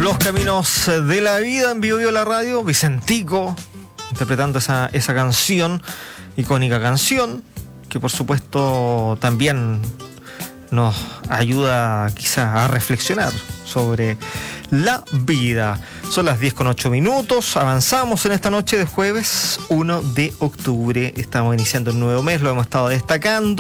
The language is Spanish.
Los caminos de la vida en Vivo la radio, Vicentico interpretando esa canción, icónica canción, que por supuesto también nos ayuda quizás a reflexionar sobre la vida. Son las 10:08, avanzamos en esta noche de jueves 1 de octubre, estamos iniciando un nuevo mes, lo hemos estado destacando.